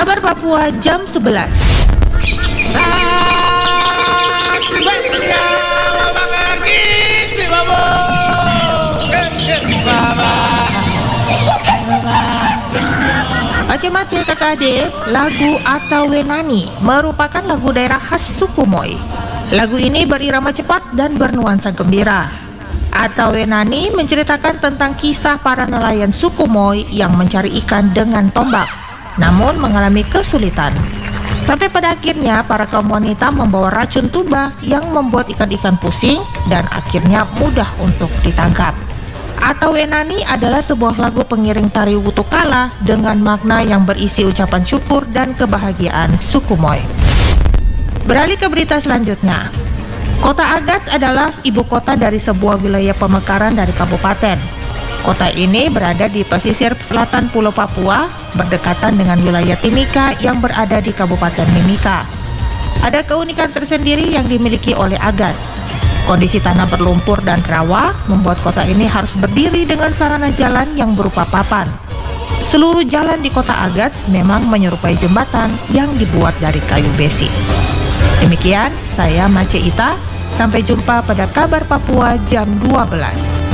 Kabar Papua jam 11. Oce mati kakak adik, lagu Atawenani merupakan lagu daerah khas suku Moi. Lagu ini berirama cepat dan bernuansa gembira. Atawenani menceritakan tentang kisah para nelayan suku Moi yang mencari ikan dengan tombak, namun mengalami kesulitan. Sampai pada akhirnya para kaum wanita membawa racun tuba yang membuat ikan-ikan pusing dan akhirnya mudah untuk ditangkap. Atawenani adalah sebuah lagu pengiring tari Wutukala dengan makna yang berisi ucapan syukur dan kebahagiaan suku Moi. Beralih ke berita selanjutnya. Kota Agats adalah ibu kota dari sebuah wilayah pemekaran dari kabupaten. Kota ini berada di pesisir selatan Pulau Papua, berdekatan dengan wilayah Timika yang berada di Kabupaten Mimika. Ada keunikan tersendiri yang dimiliki oleh Agats. Kondisi tanah berlumpur dan rawa membuat kota ini harus berdiri dengan sarana jalan yang berupa papan. Seluruh jalan di kota Agats memang menyerupai jembatan yang dibuat dari kayu besi. Demikian, saya Mace Ita. Sampai jumpa pada Kabar Papua jam 12.